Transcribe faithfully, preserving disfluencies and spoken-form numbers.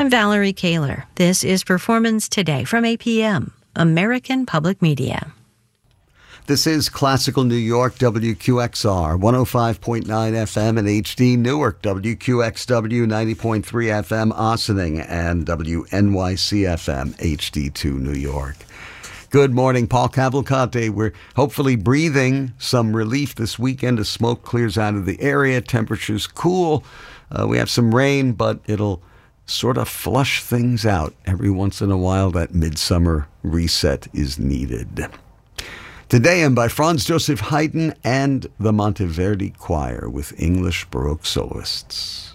I'm Valerie Kaler. This is Performance Today from A P M, American Public Media. This is Classical New York, W Q X R, one oh five point nine F M and H D Newark, W Q X W, ninety point three F M Ossining, and W N Y C F M, H D two New York. Good morning, Paul Cavalcante. We're hopefully breathing some relief this weekend as smoke clears out of the area. Temperatures cool. Uh, we have some rain, but it'll sort of flush things out. Every once in a while, that midsummer reset is needed. Today, I'm by Franz Joseph Haydn and the Monteverdi Choir with English Baroque soloists.